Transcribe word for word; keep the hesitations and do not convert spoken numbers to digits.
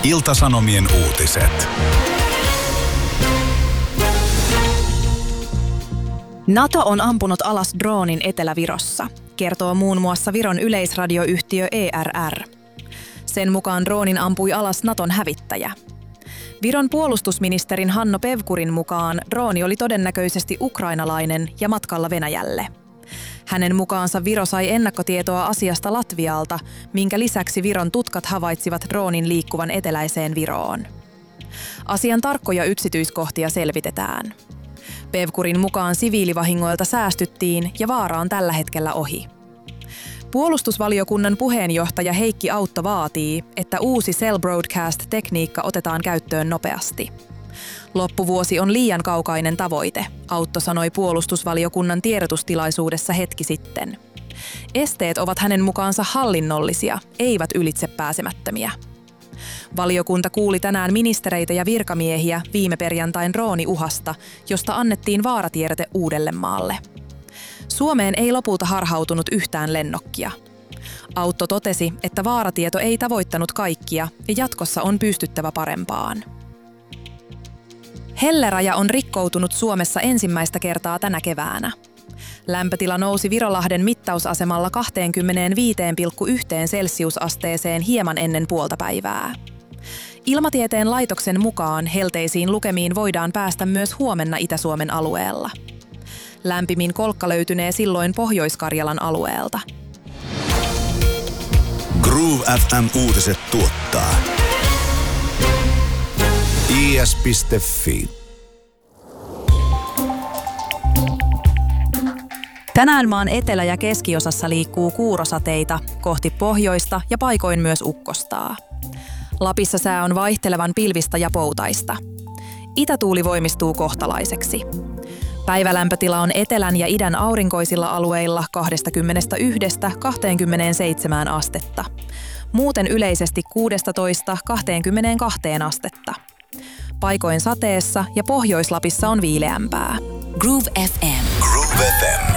Ilta-Sanomien uutiset. NATO on ampunut alas droonin Etelä-Virossa, kertoo muun muassa Viron yleisradioyhtiö E R R. Sen mukaan droonin ampui alas Naton hävittäjä. Viron puolustusministerin Hanno Pevkurin mukaan drooni oli todennäköisesti ukrainalainen ja matkalla Venäjälle. Hänen mukaansa Viro sai ennakkotietoa asiasta Latvialta, minkä lisäksi Viron tutkat havaitsivat droonin liikkuvan eteläiseen Viroon. Asian tarkkoja yksityiskohtia selvitetään. Pevkurin mukaan siviilivahingoilta säästyttiin ja vaara on tällä hetkellä ohi. Puolustusvaliokunnan puheenjohtaja Heikki Autto vaatii, että uusi Cell Broadcast-tekniikka otetaan käyttöön nopeasti. Loppuvuosi on liian kaukainen tavoite, Autto sanoi puolustusvaliokunnan tiedotustilaisuudessa hetki sitten. Esteet ovat hänen mukaansa hallinnollisia, eivät ylitsepääsemättömiä. Valiokunta kuuli tänään ministereitä ja virkamiehiä viime perjantain drooniuhasta, josta annettiin vaaratiedote Uudellemaalle. Suomeen ei lopulta harhautunut yhtään lennokkia. Autto totesi, että vaaratieto ei tavoittanut kaikkia ja jatkossa on pystyttävä parempaan. Helleraja on rikkoutunut Suomessa ensimmäistä kertaa tänä keväänä. Lämpötila nousi Virolahden mittausasemalla kaksikymmentäviisi pilkku yksi celsiusasteeseen hieman ennen puolta päivää. Ilmatieteen laitoksen mukaan helteisiin lukemiin voidaan päästä myös huomenna Itä-Suomen alueella. Lämpimin kolkka löytynee silloin Pohjois-Karjalan alueelta. Groove F M-uutiset tuottaa I S piste Fi. Tänään maan etelä- ja keskiosassa liikkuu kuurosateita kohti pohjoista ja paikoin myös ukkostaa. Lapissa sää on vaihtelevan pilvistä ja poutaista. Itätuuli voimistuu kohtalaiseksi. Päivälämpötila on etelän ja idän aurinkoisilla alueilla kaksikymmentäyksi kaksikymmentäseitsemän astetta. Muuten yleisesti kuusitoista kaksikymmentäkaksi astetta. Paikoin sateessa ja Pohjois-Lapissa on viileämpää. Groove F M. Groove F M.